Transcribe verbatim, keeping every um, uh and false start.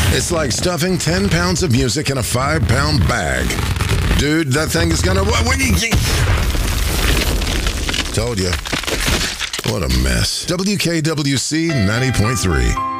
It's like stuffing ten pounds of music in a five-pound bag. Dude, that thing is gonna... When you... Told you. What a mess. W K W C ninety point three.